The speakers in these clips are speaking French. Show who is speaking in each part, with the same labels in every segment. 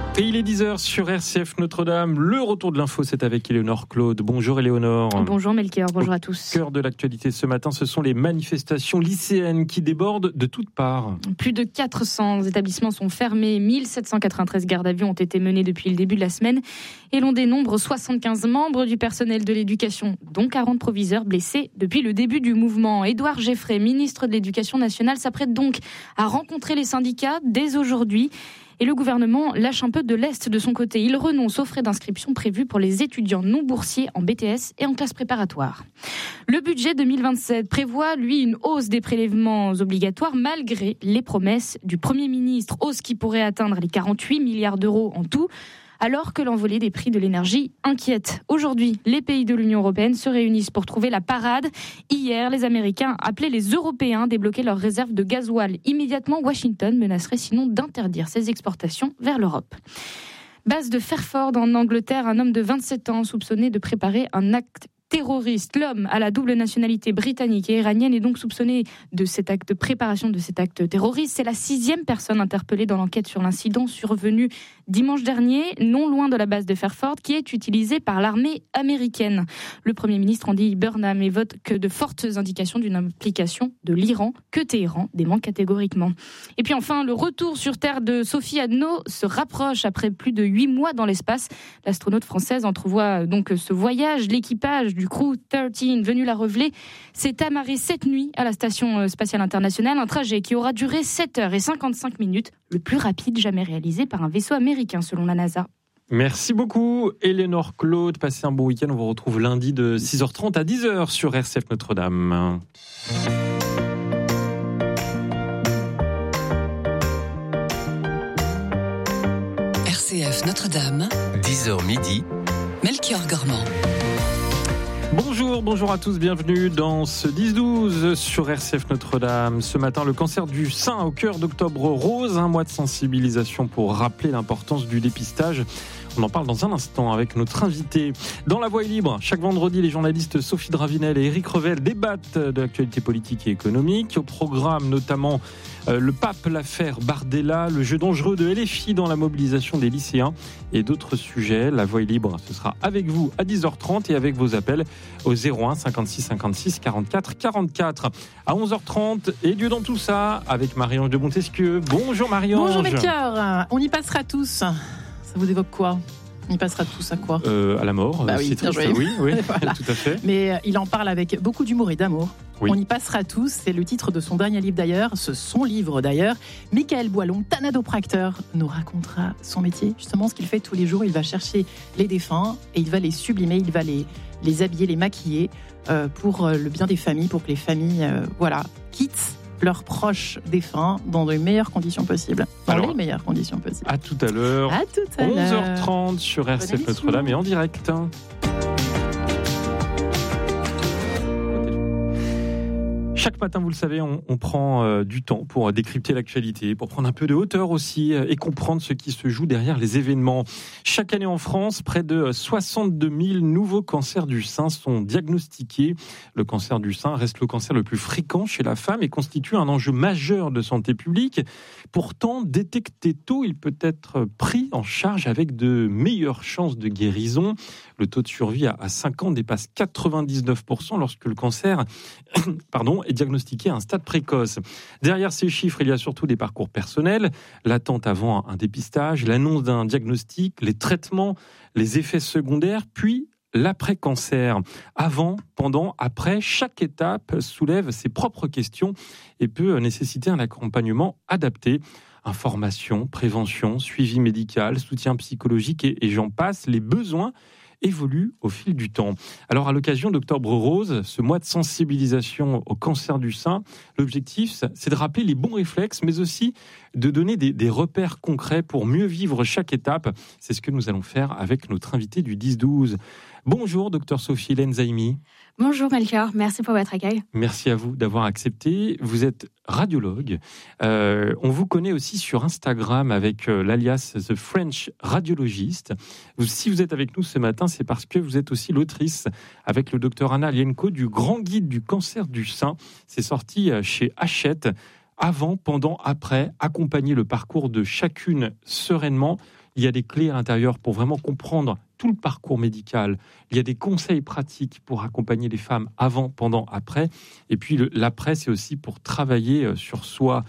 Speaker 1: Et il est 10h sur RCF Notre-Dame. Le retour de l'info, c'est avec Éléonore Claude. Bonjour Éléonore.
Speaker 2: Bonjour Melchior, bonjour à tous.
Speaker 1: Au cœur de l'actualité ce matin, ce sont les manifestations lycéennes qui débordent de toutes parts.
Speaker 2: Plus de 400 établissements sont fermés, 1793 gardes à vue ont été menées depuis le début de la semaine et l'on dénombre 75 membres du personnel de l'éducation, dont 40 proviseurs blessés depuis le début du mouvement. Édouard Geffray, ministre de l'Éducation nationale, s'apprête donc à rencontrer les syndicats dès aujourd'hui. Et le gouvernement lâche un peu de lest de son côté. Il renonce aux frais d'inscription prévus pour les étudiants non boursiers en BTS et en classe préparatoire. Le budget 2027 prévoit, lui, une hausse des prélèvements obligatoires malgré les promesses du Premier ministre. Hausse qui pourrait atteindre les 48 milliards d'euros en tout, alors que l'envolée des prix de l'énergie inquiète. Aujourd'hui, les pays de l'Union européenne se réunissent pour trouver la parade. Hier, les Américains appelaient les Européens à débloquer leurs réserves de gasoil. Immédiatement, Washington menacerait sinon d'interdire ses exportations vers l'Europe. Base de Fairford en Angleterre, un homme de 27 ans soupçonné de préparer un acte terroriste. L'homme à la double nationalité britannique et iranienne est donc soupçonné de cet acte de préparation de cet acte terroriste. C'est la 6e personne interpellée dans l'enquête sur l'incident survenu dimanche dernier, non loin de la base de Fairford, qui est utilisée par l'armée américaine. Le Premier ministre Andy Burnham évoque que de fortes indications d'une implication de l'Iran, que Téhéran dément catégoriquement. Et puis enfin, le retour sur Terre de Sophie Adno se rapproche après plus de 8 mois dans l'espace. L'astronaute française entrevoit donc ce voyage. L'équipage du Crew 13 venu la reveler s'est amarré cette nuit à la Station spatiale internationale, un trajet qui aura duré 7h55 minutes, le plus rapide jamais réalisé par un vaisseau américain selon la NASA.
Speaker 1: Merci beaucoup Éléonore Claude, passez un bon week-end, on vous retrouve lundi de 6h30 à 10h sur RCF Notre-Dame.
Speaker 3: RCF Notre-Dame,
Speaker 4: 10h midi,
Speaker 3: Melchior Gormand.
Speaker 1: Bonjour à tous, bienvenue dans ce 10-12 sur RCF Notre-Dame. Ce matin, le cancer du sein au cœur d'Octobre Rose, un mois de sensibilisation pour rappeler l'importance du dépistage. On en parle dans un instant avec notre invité. Dans La Voix est libre, chaque vendredi, les journalistes Sophie Dravinel et Éric Revel débattent de l'actualité politique et économique. Au programme notamment le pape, l'affaire Bardella, le jeu dangereux de LFI dans la mobilisation des lycéens et d'autres sujets. La Voix est libre, ce sera avec vous à 10h30 et avec vos appels au 01 56 56 44 44. À 11h30, et Dieu dans tout ça, avec Marie-Ange de Montesquieu. Bonjour Marie-Ange.
Speaker 5: Bonjour Melchior, on y passera tous. Ça vous évoque quoi ? On y passera tous à quoi ?
Speaker 1: À la mort,
Speaker 5: bah oui,
Speaker 1: c'est triste, oui,
Speaker 5: voilà.
Speaker 1: Tout à fait.
Speaker 5: Mais il en parle avec beaucoup d'humour et d'amour. Oui. On y passera tous, c'est le titre de son dernier livre d'ailleurs, son livre d'ailleurs. Michael Boilon, thanadopracteur, nous racontera son métier, justement ce qu'il fait tous les jours. Il va chercher les défunts et il va les sublimer, il va les habiller, les maquiller pour le bien des familles, pour que les familles quittent leurs proches défunts dans les meilleures conditions possibles. Les meilleures conditions possibles.
Speaker 1: À tout à l'heure. 11h30 sur RCF Notre-Dame et en direct. Chaque matin, vous le savez, on prend du temps pour décrypter l'actualité, pour prendre un peu de hauteur aussi et comprendre ce qui se joue derrière les événements. Chaque année en France, près de 62 000 nouveaux cancers du sein sont diagnostiqués. Le cancer du sein reste le cancer le plus fréquent chez la femme et constitue un enjeu majeur de santé publique. Pourtant, détecté tôt, il peut être pris en charge avec de meilleures chances de guérison. Le taux de survie à 5 ans dépasse 99% lorsque le cancer est diagnostiqué à un stade précoce. Derrière ces chiffres, il y a surtout des parcours personnels, l'attente avant un dépistage, l'annonce d'un diagnostic, les traitements, les effets secondaires, puis l'après-cancer. Avant, pendant, après, chaque étape soulève ses propres questions et peut nécessiter un accompagnement adapté. Information, prévention, suivi médical, soutien psychologique et j'en passe, les besoins évolue au fil du temps. Alors, à l'occasion d'Octobre Rose, ce mois de sensibilisation au cancer du sein, l'objectif, c'est de rappeler les bons réflexes, mais aussi de donner des repères concrets pour mieux vivre chaque étape. C'est ce que nous allons faire avec notre invité du 10-12. Bonjour, Dr Sophie Lenzaimi.
Speaker 6: Bonjour Melchior, merci pour votre accueil.
Speaker 1: Merci à vous d'avoir accepté. Vous êtes radiologue. On vous connaît aussi sur Instagram avec l'alias The French Radiologist. Si vous êtes avec nous ce matin, c'est parce que vous êtes aussi l'autrice avec le docteur Anna Lienko du Grand Guide du cancer du sein. C'est sorti chez Hachette. Avant, pendant, après, accompagner le parcours de chacune sereinement. il y a des clés à l'intérieur pour vraiment comprendre tout le parcours médical. Il y a des conseils pratiques pour accompagner les femmes avant, pendant, après. Et puis l'après, c'est aussi pour travailler sur soi.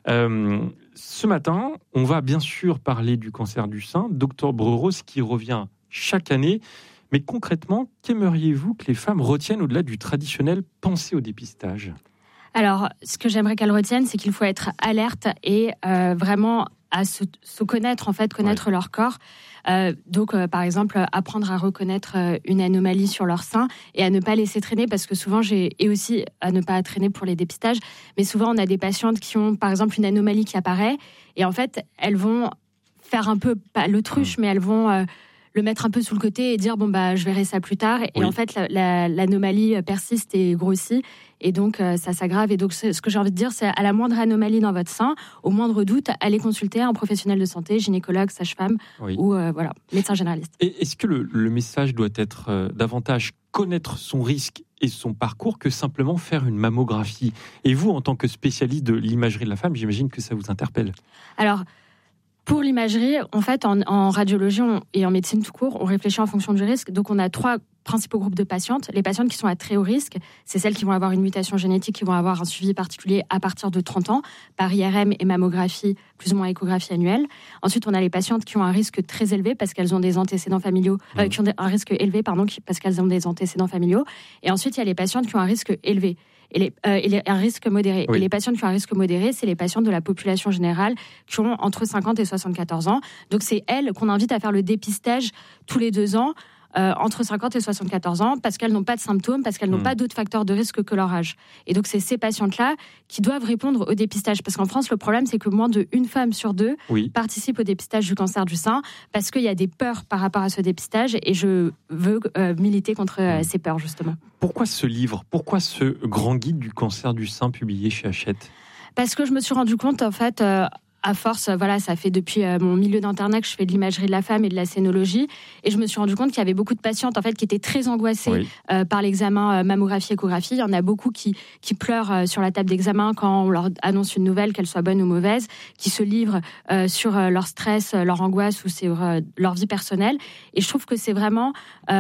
Speaker 1: Ce matin, on va bien sûr parler du cancer du sein, d'Octobre Rose qui revient chaque année. Mais concrètement, qu'aimeriez-vous que les femmes retiennent au-delà du traditionnel penser au dépistage ?
Speaker 6: Alors, ce que j'aimerais qu'elles retiennent, c'est qu'il faut être alerte et vraiment à se connaître, en fait, connaître leur corps. Donc, par exemple, apprendre à reconnaître une anomalie sur leur sein et à ne pas laisser traîner, parce que souvent, et aussi à ne pas traîner pour les dépistages, mais souvent, on a des patientes qui ont, par exemple, une anomalie qui apparaît, et en fait, elles vont faire un peu, pas l'autruche, mais elles vont le mettre un peu sous le côté et dire, bon, bah, je verrai ça plus tard. Et en fait, l'anomalie persiste et grossit. Et donc, ça s'aggrave. Et donc, ce que j'ai envie de dire, c'est à la moindre anomalie dans votre sein, au moindre doute, allez consulter un professionnel de santé, gynécologue, sage-femme ou médecin généraliste.
Speaker 1: Et est-ce que le message doit être davantage connaître son risque et son parcours que simplement faire une mammographie ? Et vous, en tant que spécialiste de l'imagerie de la femme, j'imagine que ça vous interpelle.
Speaker 6: Alors, pour l'imagerie, en fait, en radiologie et en médecine tout court, on réfléchit en fonction du risque. Donc, on a 3 principaux groupes de patientes. Les patientes qui sont à très haut risque, c'est celles qui vont avoir une mutation génétique, qui vont avoir un suivi particulier à partir de 30 ans, par IRM et mammographie, plus ou moins échographie annuelle. Ensuite, on a les patientes qui ont un risque très élevé parce qu'elles ont des antécédents familiaux, qui ont un risque élevé, parce qu'elles ont des antécédents familiaux. Et ensuite, il y a les patientes qui ont un risque élevé. Et un risque modéré. Et les patientes qui ont un risque modéré, c'est les patientes de la population générale qui ont entre 50 et 74 ans. Donc, c'est elles qu'on invite à faire le dépistage tous les 2 ans, entre 50 et 74 ans, parce qu'elles n'ont pas de symptômes, parce qu'elles n'ont pas d'autres facteurs de risque que leur âge. Et donc, c'est ces patientes-là qui doivent répondre au dépistage. Parce qu'en France, le problème, c'est que moins d'une femme sur 2 participe au dépistage du cancer du sein, parce qu'il y a des peurs par rapport à ce dépistage, et je veux militer contre ces peurs, justement.
Speaker 1: Pourquoi ce livre ? Pourquoi ce grand guide du cancer du sein publié chez Hachette ?
Speaker 6: Parce que je me suis rendu compte, en fait, à force, ça fait depuis mon milieu d'internat que je fais de l'imagerie de la femme et de la scénologie, et je me suis rendu compte qu'il y avait beaucoup de patientes, en fait, qui étaient très angoissées par l'examen mammographie-échographie. Il y en a beaucoup qui pleurent sur la table d'examen quand on leur annonce une nouvelle, qu'elle soit bonne ou mauvaise, qui se livrent sur leur stress, leur angoisse ou sur leur vie personnelle. Et je trouve que c'est vraiment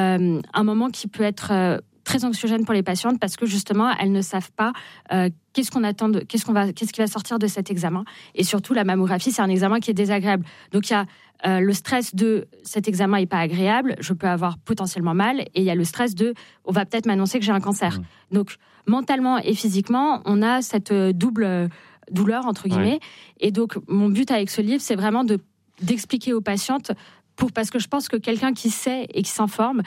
Speaker 6: un moment qui peut être très anxiogène pour les patientes, parce que justement elles ne savent pas qu'est-ce qui va sortir de cet examen. Et surtout, la mammographie, c'est un examen qui est désagréable. Donc il y a le stress de cet examen est pas agréable, je peux avoir potentiellement mal, et il y a le stress de on va peut-être m'annoncer que j'ai un cancer. Donc mentalement et physiquement, on a cette double douleur entre guillemets. Et donc mon but avec ce livre, c'est vraiment d'expliquer aux patientes, parce que je pense que quelqu'un qui sait et qui s'informe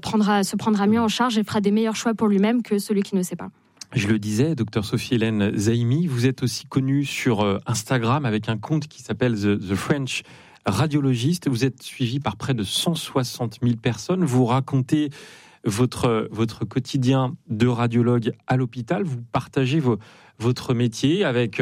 Speaker 6: se prendra mieux en charge et fera des meilleurs choix pour lui-même que celui qui ne sait pas.
Speaker 1: Je le disais, Dr Sophie-Hélène Zaimi, vous êtes aussi connue sur Instagram avec un compte qui s'appelle The French Radiologist. Vous êtes suivie par près de 160 000 personnes. Vous racontez votre quotidien de radiologue à l'hôpital. Vous partagez votre métier avec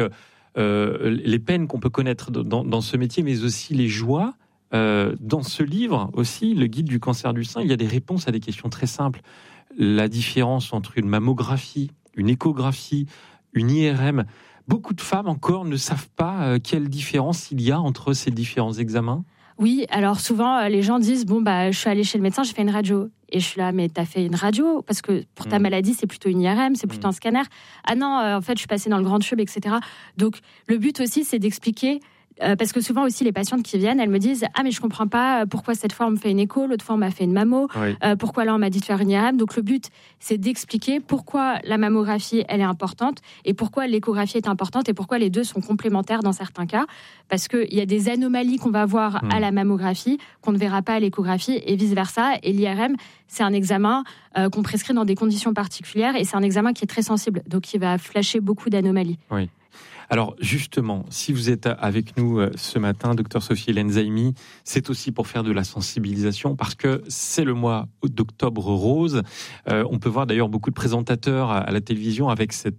Speaker 1: les peines qu'on peut connaître dans ce métier, mais aussi les joies. Dans ce livre aussi, le guide du cancer du sein, il y a des réponses à des questions très simples. La différence entre une mammographie, une échographie, une IRM. Beaucoup de femmes encore ne savent pas quelle différence il y a entre ces différents examens.
Speaker 6: Oui, alors souvent les gens disent je suis allée chez le médecin, j'ai fait une radio. Et je suis là, mais t'as fait une radio ? Parce que pour ta maladie, c'est plutôt une IRM, c'est plutôt un scanner. Ah non, en fait, je suis passée dans le grand tube, etc. Donc le but aussi, c'est d'expliquer. Parce que souvent aussi les patientes qui viennent, elles me disent « Ah mais je comprends pas pourquoi cette fois on me fait une écho, l'autre fois on m'a fait une mammo, pourquoi là on m'a dit de faire une IRM ?» Donc le but c'est d'expliquer pourquoi la mammographie elle est importante et pourquoi l'échographie est importante et pourquoi les deux sont complémentaires dans certains cas. Parce qu'il y a des anomalies qu'on va voir à la mammographie qu'on ne verra pas à l'échographie et vice versa. Et l'IRM c'est un examen qu'on prescrit dans des conditions particulières et c'est un examen qui est très sensible, donc qui va flasher beaucoup d'anomalies.
Speaker 1: Oui. Alors justement, si vous êtes avec nous ce matin, Dr Sophie-Hélène Zaimi, c'est aussi pour faire de la sensibilisation, parce que c'est le mois d'Octobre Rose. On peut voir d'ailleurs beaucoup de présentateurs à la télévision avec ce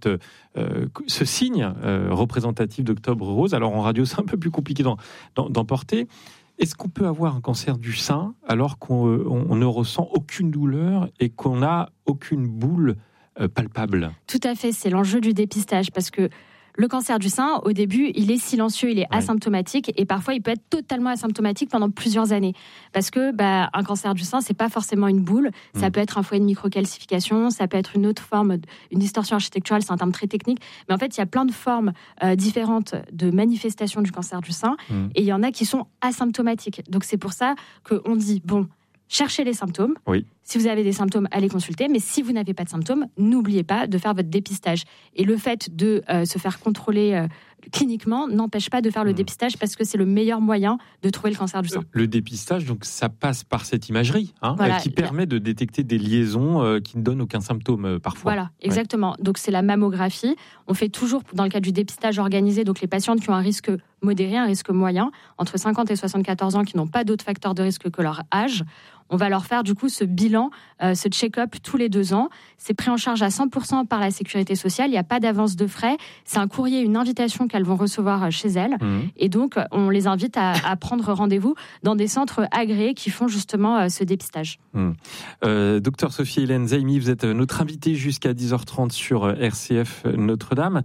Speaker 1: signe représentatif d'Octobre Rose. Alors en radio, c'est un peu plus compliqué d'en porter. Est-ce qu'on peut avoir un cancer du sein alors qu'on ne ressent aucune douleur et qu'on n'a aucune boule palpable ?
Speaker 6: Tout à fait, c'est l'enjeu du dépistage, parce que Le cancer du sein, au début, il est silencieux, il est asymptomatique et parfois il peut être totalement asymptomatique pendant plusieurs années. Parce que un cancer du sein, c'est pas forcément une boule, ça peut être un foyer de microcalcification, ça peut être une autre forme, une distorsion architecturale, c'est un terme très technique. Mais en fait, il y a plein de formes différentes de manifestations du cancer du sein et il y en a qui sont asymptomatiques. Donc c'est pour ça qu'on dit, cherchez les symptômes. Oui. Si vous avez des symptômes, allez consulter. Mais si vous n'avez pas de symptômes, n'oubliez pas de faire votre dépistage. Et le fait de se faire contrôler cliniquement n'empêche pas de faire le dépistage parce que c'est le meilleur moyen de trouver le cancer du sein.
Speaker 1: Le dépistage, donc, ça passe par cette imagerie qui permet de détecter des liaisons qui ne donnent aucun symptôme parfois.
Speaker 6: Voilà, exactement. Ouais. Donc c'est la mammographie. On fait toujours, dans le cadre du dépistage organisé, donc les patientes qui ont un risque modéré, un risque moyen, entre 50 et 74 ans, qui n'ont pas d'autres facteurs de risque que leur âge. On va leur faire du coup ce bilan, ce check-up tous les 2 ans. C'est pris en charge à 100% par la sécurité sociale. Il n'y a pas d'avance de frais. C'est un courrier, une invitation qu'elles vont recevoir chez elles. Et donc, on les invite à prendre rendez-vous dans des centres agréés qui font justement ce dépistage.
Speaker 1: Docteur Sophie-Hélène Zaimi, vous êtes notre invitée jusqu'à 10h30 sur RCF Notre-Dame.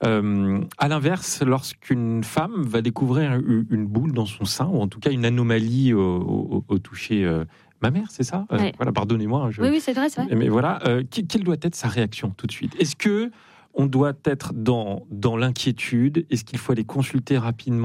Speaker 1: À l'inverse, lorsqu'une femme va découvrir une boule dans son sein, ou en tout cas une anomalie au toucher mammaire, c'est ça ? Voilà, pardonnez-moi.
Speaker 6: Oui, c'est vrai.
Speaker 1: Mais voilà, quelle doit être sa réaction tout de suite ? Est-ce que on doit être dans l'inquiétude ? Est-ce qu'il faut aller consulter rapidement ?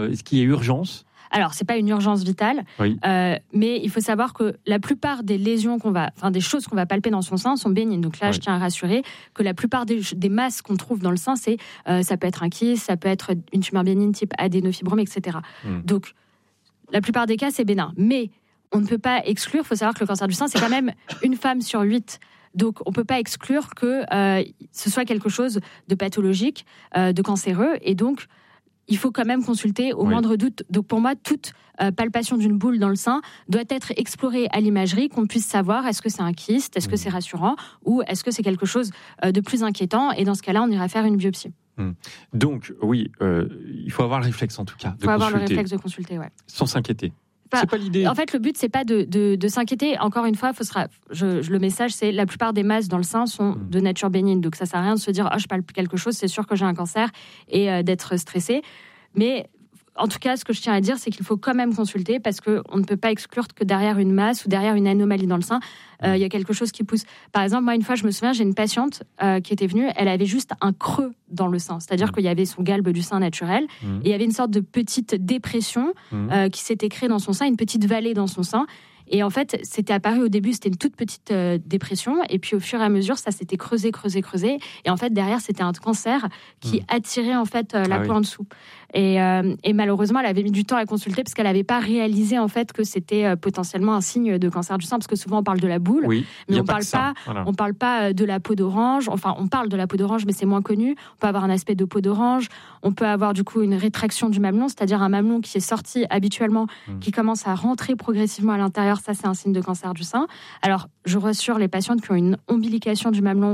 Speaker 1: Est-ce qu'il y a urgence ?
Speaker 6: Alors, c'est pas une urgence vitale, mais il faut savoir que la plupart des lésions des choses qu'on va palper dans son sein sont bénignes. Donc là, je tiens à rassurer que la plupart des masses qu'on trouve dans le sein, ça peut être un kyste, ça peut être une tumeur bénigne type adénofibrome, etc. Donc, la plupart des cas, c'est bénin. Mais on ne peut pas exclure, il faut savoir que le cancer du sein, c'est quand même une femme sur 8. Donc, on ne peut pas exclure que ce soit quelque chose de pathologique, de cancéreux. Et donc, il faut quand même consulter au moindre doute. Donc, pour moi, toute palpation d'une boule dans le sein doit être explorée à l'imagerie, qu'on puisse savoir est-ce que c'est un kyste, est-ce que c'est rassurant, ou est-ce que c'est quelque chose de plus inquiétant. Et dans ce cas-là, on ira faire une biopsie.
Speaker 1: Donc, oui, il faut avoir le réflexe, en tout cas, de consulter.
Speaker 6: Il faut avoir le réflexe de consulter,
Speaker 1: sans s'inquiéter. C'est pas l'idée.
Speaker 6: En fait, le but, c'est pas de s'inquiéter. Encore une fois, le message, c'est la plupart des masses dans le sein sont de nature bénigne. Donc, ça sert à rien de se dire, je palpe quelque chose, c'est sûr que j'ai un cancer, et d'être stressé. Mais en tout cas, ce que je tiens à dire, c'est qu'il faut quand même consulter parce qu'on ne peut pas exclure que derrière une masse ou derrière une anomalie dans le sein, il y a quelque chose qui pousse. Par exemple, moi, une fois, je me souviens, j'ai une patiente qui était venue, elle avait juste un creux dans le sein. C'est-à-dire qu'il y avait son galbe du sein naturel et il y avait une sorte de petite dépression qui s'était créée dans son sein, une petite vallée dans son sein. Et en fait, c'était apparu au début, c'était une toute petite dépression. Et puis, au fur et à mesure, ça s'était creusé. Et en fait, derrière, c'était un cancer qui attirait en fait la peau en dessous. Et malheureusement, elle avait mis du temps à consulter parce qu'elle n'avait pas réalisé en fait que c'était potentiellement un signe de cancer du sein. Parce que souvent, on parle de la boule, mais on parle pas de la peau d'orange. Enfin, on parle de la peau d'orange, mais c'est moins connu. On peut avoir un aspect de peau d'orange. On peut avoir du coup une rétraction du mamelon, c'est-à-dire un mamelon qui est sorti habituellement, qui commence à rentrer progressivement à l'intérieur. Ça, c'est un signe de cancer du sein. Alors, je rassure les patientes qui ont une ombilication du mamelon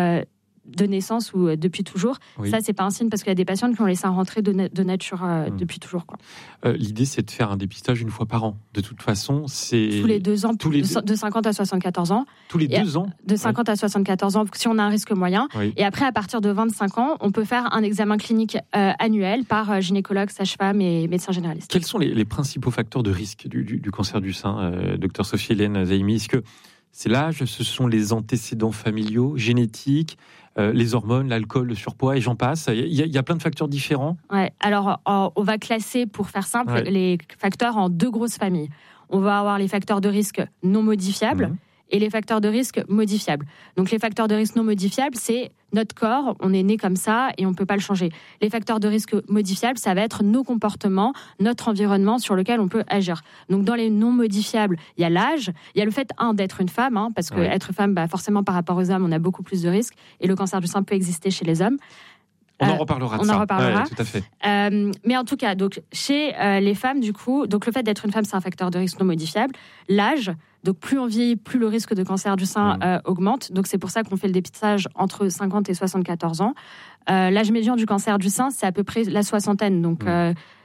Speaker 6: de naissance ou depuis toujours. Ça, c'est pas un signe parce qu'il y a des patientes qui ont les seins rentrés de nature depuis toujours.
Speaker 1: L'idée, c'est de faire un dépistage une fois par an. De toute façon, c'est...
Speaker 6: Tous les 2 ans, de 50 à 74 ans.
Speaker 1: Tous les 2 ans
Speaker 6: De 50 à 74 ans, si on a un risque moyen. Et après, à partir de 25 ans, on peut faire un examen clinique annuel par gynécologue, sage-femme et médecin généraliste.
Speaker 1: Quels sont les principaux facteurs de risque du cancer du sein, docteur Sophie-Hélène Zaimi ? Est-ce que c'est l'âge, ce sont les antécédents familiaux, génétiques, les hormones, l'alcool, le surpoids, et j'en passe. Il y a plein de facteurs différents.
Speaker 6: Alors, on va classer, pour faire simple, les facteurs en 2 grosses familles. On va avoir les facteurs de risque non modifiables et les facteurs de risque modifiables. Donc, les facteurs de risque non modifiables, c'est notre corps, on est né comme ça et on ne peut pas le changer. Les facteurs de risque modifiables, ça va être nos comportements, notre environnement sur lequel on peut agir. Donc, dans les non modifiables, il y a l'âge, il y a le fait, d'être une femme, parce que être femme, forcément, par rapport aux hommes, on a beaucoup plus de risques et le cancer du sein peut exister chez les hommes.
Speaker 1: On en reparlera de ça.
Speaker 6: On en reparlera.
Speaker 1: Tout à fait.
Speaker 6: Mais en tout cas, donc, chez les femmes, du coup, donc le fait d'être une femme, c'est un facteur de risque non modifiable. L'âge, donc plus on vieillit, plus le risque de cancer du sein augmente. Donc c'est pour ça qu'on fait le dépistage entre 50 et 74 ans. L'âge médian du cancer du sein, c'est à peu près la soixantaine. Donc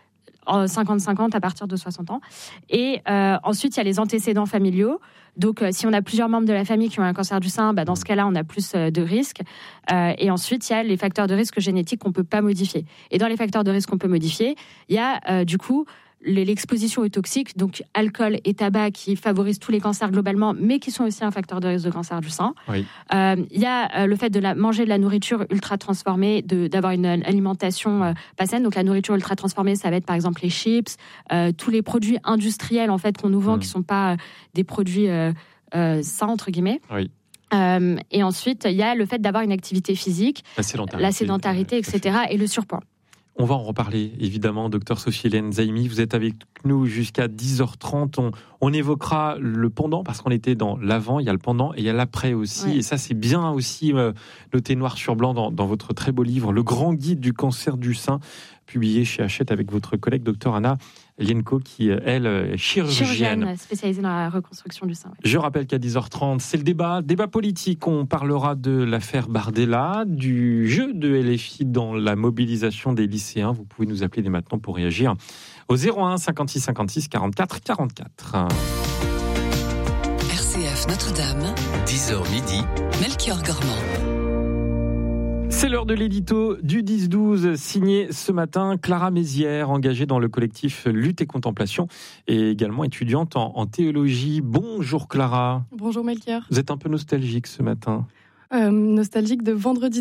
Speaker 6: 50-50 à partir de 60 ans. Et ensuite, il y a les antécédents familiaux. Donc, si on a plusieurs membres de la famille qui ont un cancer du sein, dans ce cas-là, on a plus de risques. Et ensuite, il y a les facteurs de risque génétiques qu'on ne peut pas modifier. Et dans les facteurs de risque qu'on peut modifier, il y a du coup l'exposition aux toxiques, donc alcool et tabac, qui favorisent tous les cancers globalement, mais qui sont aussi un facteur de risque de cancer du sein.
Speaker 1: Oui.
Speaker 6: Il y a le fait de manger de la nourriture ultra transformée, d'avoir une alimentation pas saine. Donc la nourriture ultra transformée, ça va être par exemple les chips, tous les produits industriels en fait qu'on nous vend qui sont pas des produits sains entre guillemets.
Speaker 1: Oui.
Speaker 6: Et ensuite, il y a le fait d'avoir une activité physique, la sédentarité, etc. et le surpoids.
Speaker 1: On va en reparler, évidemment, docteur Sophie-Hélène Zaimi. Vous êtes avec nous jusqu'à 10h30. On évoquera le pendant, parce qu'on était dans l'avant, il y a le pendant et il y a l'après aussi. Ouais. Et ça, c'est bien aussi noté noir sur blanc dans votre très beau livre, Le Grand Guide du cancer du sein, publié chez Hachette avec votre collègue docteur Anna Lienko, qui, elle, est chirurgienne
Speaker 6: spécialisée dans la reconstruction du sein. Ouais.
Speaker 1: Je rappelle qu'à 10h30, c'est le débat politique. On parlera de l'affaire Bardella, du jeu de LFI dans la mobilisation des lycéens. Vous pouvez nous appeler dès maintenant pour réagir au 01 56 56 44 44.
Speaker 3: RCF Notre-Dame,
Speaker 4: 10h midi,
Speaker 3: Melchior Gormand.
Speaker 1: C'est l'heure de l'édito du 10-12, signé ce matin Clara Mézières, engagée dans le collectif Lutte et Contemplation et également étudiante en théologie. Bonjour Clara.
Speaker 7: Bonjour Melchior.
Speaker 1: Vous êtes un peu nostalgique ce matin.
Speaker 7: Nostalgique de vendredi